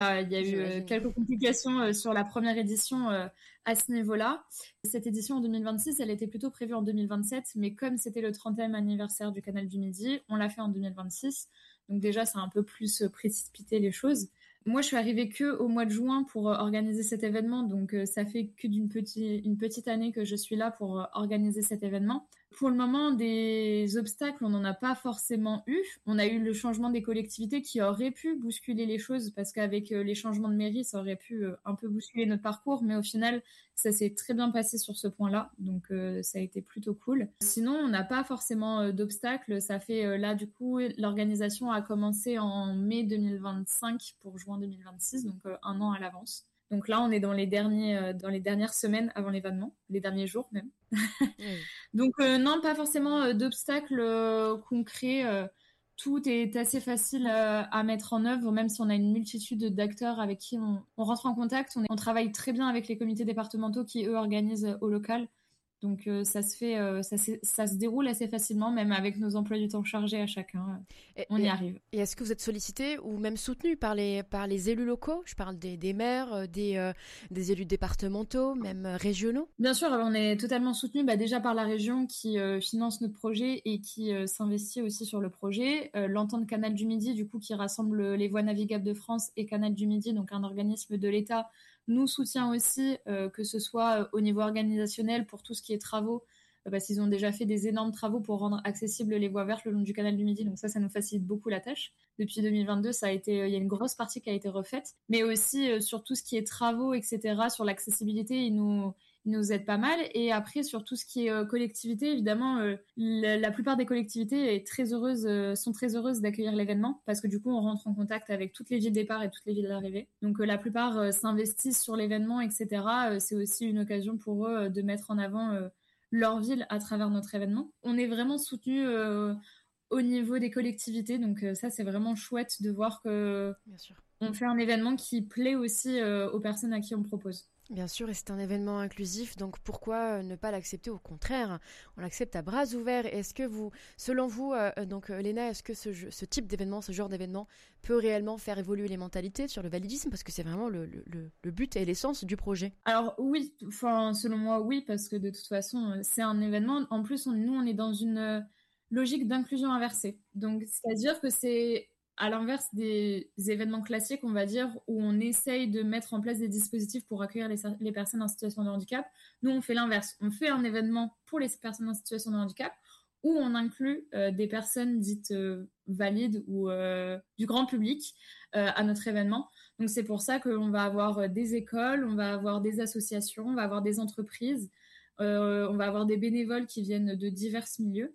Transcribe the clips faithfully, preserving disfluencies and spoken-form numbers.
Euh, il y a eu euh, quelques complications euh, sur la première édition euh, à ce niveau-là. Cette édition en deux mille vingt-six, elle était plutôt prévue en deux mille vingt-sept, mais comme c'était le trentième anniversaire du Canal du Midi, on l'a fait en deux mille vingt-six. Donc déjà, ça a un peu plus précipité les choses. Moi, je suis arrivée que au mois de juin pour euh, organiser cet événement, donc euh, ça fait que d'une petite, une petite année que je suis là pour euh, organiser cet événement. Pour le moment, des obstacles, on n'en a pas forcément eu. On a eu le changement des collectivités qui aurait pu bousculer les choses parce qu'avec euh, les changements de mairie, ça aurait pu euh, un peu bousculer notre parcours, mais au final, ça s'est très bien passé sur ce point-là, donc euh, ça a été plutôt cool. Sinon, on n'a pas forcément euh, d'obstacles. Ça fait euh, là, du coup, l'organisation a commencé en mai deux mille vingt-cinq pour juin deux mille vingt-six, donc euh, un an à l'avance. Donc là, on est dans les derniers, euh, dans les dernières semaines avant l'événement, les derniers jours même. Oui. Donc euh, non, pas forcément euh, d'obstacles euh, concrets. Euh, tout est assez facile euh, à mettre en œuvre, même si on a une multitude d'acteurs avec qui on, on rentre en contact. On, est, on travaille très bien avec les comités départementaux qui, eux, organisent euh, au local. Donc euh, ça se fait, euh, ça, ça se déroule assez facilement, même avec nos emplois du temps chargés à chacun. Et, on y et, arrive. Et est-ce que vous êtes sollicité ou même soutenu par les, par les élus locaux? Je parle des, des maires, des, euh, des élus départementaux, même régionaux. Bien sûr, on est totalement soutenu bah, déjà par la région qui euh, finance notre projet et qui euh, s'investit aussi sur le projet. Euh, L'entente Canal du Midi, du coup, qui rassemble les voies navigables de France et Canal du Midi, donc un organisme de l'État, nous soutient aussi, euh, que ce soit au niveau organisationnel pour tout ce qui est travaux, euh, parce qu'ils ont déjà fait des énormes travaux pour rendre accessibles les voies vertes le long du Canal du Midi, donc ça, ça nous facilite beaucoup la tâche. Depuis deux mille vingt-deux, ça a été, il y a une grosse partie qui a été refaite, mais aussi euh, sur tout ce qui est travaux, et cetera, sur l'accessibilité, ils nous ils nous aident pas mal. Et après, sur tout ce qui est euh, collectivité, évidemment, euh, la, la plupart des collectivités est très heureuses, euh, sont très heureuses d'accueillir l'événement parce que du coup, on rentre en contact avec toutes les villes départ et toutes les villes d'arrivée. Donc, euh, la plupart euh, s'investissent sur l'événement, et cetera. Euh, c'est aussi une occasion pour eux euh, de mettre en avant euh, leur ville à travers notre événement. On est vraiment soutenu euh, au niveau des collectivités, donc euh, ça, c'est vraiment chouette de voir que Bien sûr. On fait un événement qui plaît aussi euh, aux personnes à qui on propose. Bien sûr, et c'est un événement inclusif, donc pourquoi ne pas l'accepter? Au contraire, on l'accepte à bras ouverts. Est-ce que vous, selon vous, euh, donc Léna, est-ce que ce, ce type d'événement, ce genre d'événement, peut réellement faire évoluer les mentalités sur le validisme? Parce que c'est vraiment le, le, le but et l'essence du projet. Alors oui, enfin selon moi oui, parce que de toute façon c'est un événement. En plus, on, nous on est dans une logique d'inclusion inversée. Donc c'est-à-dire que c'est à l'inverse des événements classiques, on va dire, où on essaye de mettre en place des dispositifs pour accueillir les, les personnes en situation de handicap. Nous, on fait l'inverse. On fait un événement pour les personnes en situation de handicap où on inclut euh, des personnes dites euh, valides ou euh, du grand public euh, à notre événement. Donc, c'est pour ça qu'on va avoir des écoles, on va avoir des associations, on va avoir des entreprises, euh, on va avoir des bénévoles qui viennent de divers milieux.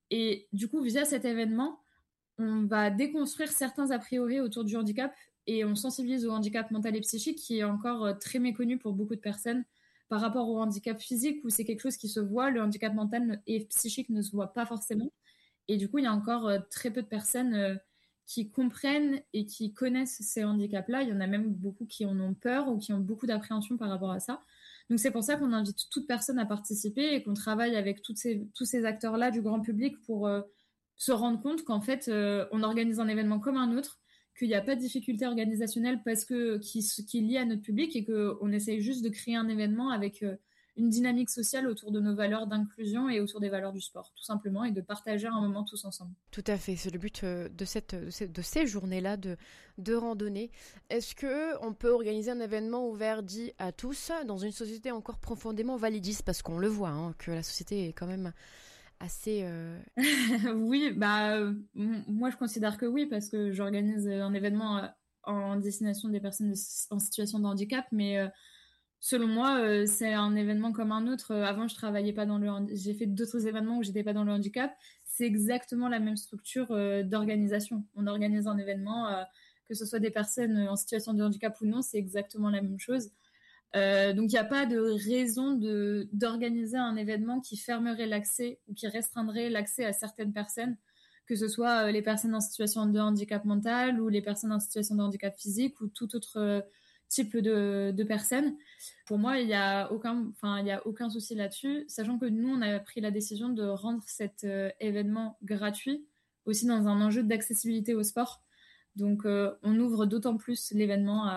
Et du coup, via cet événement, on va déconstruire certains a priori autour du handicap et on sensibilise au handicap mental et psychique qui est encore très méconnu pour beaucoup de personnes par rapport au handicap physique où c'est quelque chose qui se voit, le handicap mental et psychique ne se voit pas forcément. Et du coup, il y a encore très peu de personnes qui comprennent et qui connaissent ces handicaps-là. Il y en a même beaucoup qui en ont peur ou qui ont beaucoup d'appréhension par rapport à ça. Donc c'est pour ça qu'on invite toute personne à participer et qu'on travaille avec toutes ces, tous ces acteurs-là du grand public pour euh, se rendre compte qu'en fait, euh, on organise un événement comme un autre, qu'il n'y a pas de difficulté organisationnelle parce que qui, qui est liée à notre public et qu'on essaye juste de créer un événement avec euh, une dynamique sociale autour de nos valeurs d'inclusion et autour des valeurs du sport, tout simplement, et de partager un moment tous ensemble. Tout à fait, c'est le but de, cette, de, ces, de ces journées-là de, de randonnée. Est-ce qu'on peut organiser un événement ouvert dit à tous dans une société encore profondément validiste? Parce qu'on le voit, hein, que la société est quand même assez... Euh... oui, bah euh, moi je considère que oui, parce que j'organise un événement euh, en destination des personnes en situation de handicap, mais... Euh, Selon moi, euh, c'est un événement comme un autre. Euh, avant, je travaillais pas dans le handi- j'ai fait d'autres événements où j'étais pas dans le handicap. C'est exactement la même structure euh, d'organisation. On organise un événement, euh, que ce soit des personnes en situation de handicap ou non, c'est exactement la même chose. Euh, donc, il n'y a pas de raison de d'organiser un événement qui fermerait l'accès ou qui restreindrait l'accès à certaines personnes, que ce soit euh, les personnes en situation de handicap mental ou les personnes en situation de handicap physique ou tout autre euh, type de, de personnes. Pour moi, il y a aucun, enfin, il y a aucun souci là-dessus, sachant que nous, on a pris la décision de rendre cet euh, événement gratuit, aussi dans un enjeu d'accessibilité au sport. Donc, euh, on ouvre d'autant plus l'événement